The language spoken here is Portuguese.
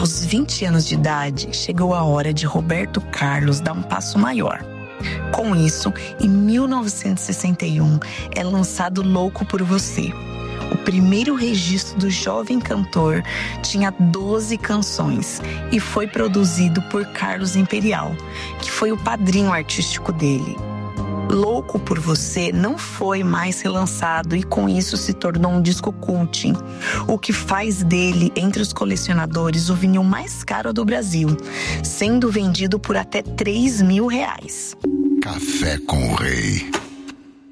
Aos 20 anos de idade, chegou a hora de Roberto Carlos dar um passo maior. Com isso, em 1961, é lançado Louco por Você. O primeiro registro do jovem cantor tinha 12 canções e foi produzido por Carlos Imperial, que foi o padrinho artístico dele. Louco por Você não foi mais relançado e com isso se tornou um disco cult, o que faz dele, entre os colecionadores, o vinil mais caro do Brasil, sendo vendido por até R$3.000. Café com o Rei.